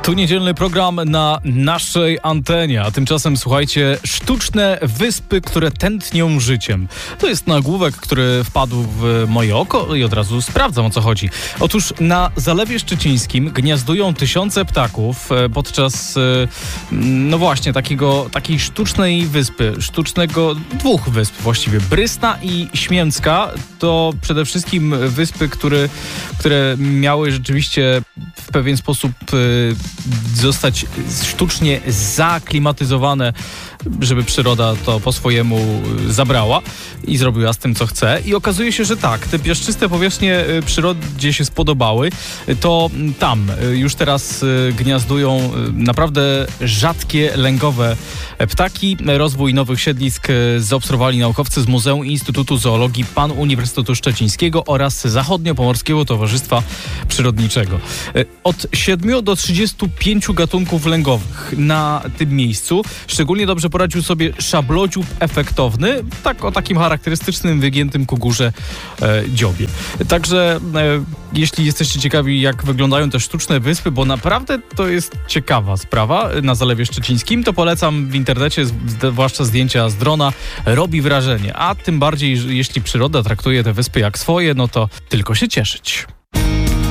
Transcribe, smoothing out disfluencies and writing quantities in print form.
Tu niedzielny program na naszej antenie, a tymczasem słuchajcie, sztuczne wyspy, które tętnią życiem. To jest nagłówek, który wpadł w moje oko i od razu sprawdzam, o co chodzi. Otóż na Zalewie Szczecińskim gniazdują tysiące ptaków podczas, no właśnie, takiej sztucznej wyspy, dwóch wysp właściwie. Brysna i Śmięcka to przede wszystkim wyspy, które miały rzeczywiście w pewien sposób zostać sztucznie zaklimatyzowane, żeby przyroda to po swojemu zabrała i zrobiła z tym, co chce. I okazuje się, że tak, te piaszczyste powierzchnie przyrodzie się spodobały. To tam już teraz gniazdują naprawdę rzadkie, lęgowe ptaki. Rozwój nowych siedlisk zaobserwowali naukowcy z Muzeum i Instytutu Zoologii PAN Uniwersytetu Szczecińskiego oraz Zachodnio-Pomorskiego Towarzystwa Przyrodniczego. Od 7 do 35 gatunków lęgowych na tym miejscu. Szczególnie dobrze poradził sobie szablodziób efektowny, o takim charakterystycznym, wygiętym ku górze dziobie. Także jeśli jesteście ciekawi, jak wyglądają te sztuczne wyspy, bo naprawdę to jest ciekawa sprawa na Zalewie Szczecińskim, to polecam w internecie, zwłaszcza zdjęcia z drona, robi wrażenie. A tym bardziej, jeśli przyroda traktuje te wyspy jak swoje, no to tylko się cieszyć.